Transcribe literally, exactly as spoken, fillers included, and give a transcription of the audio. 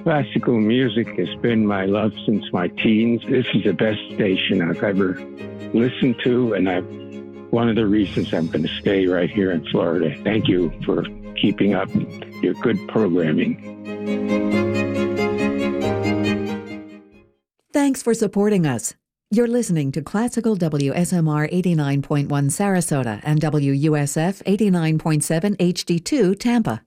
Classical music has been my love since my teens. This is the best station I've ever listened to, and I've, one of the reasons I'm going to stay right here in Florida. Thank you for keeping up your good programming. Thanks for supporting us. You're listening to Classical W S M R eighty-nine point one Sarasota and W U S F eighty-nine point seven H D two Tampa.